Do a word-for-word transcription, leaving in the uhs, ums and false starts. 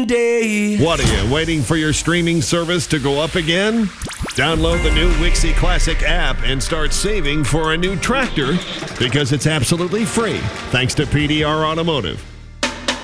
day. What are you, waiting for your streaming service to go up again? Download the new Wixie Classic app and start saving for a new tractor because it's absolutely free, thanks to P D R Automotive.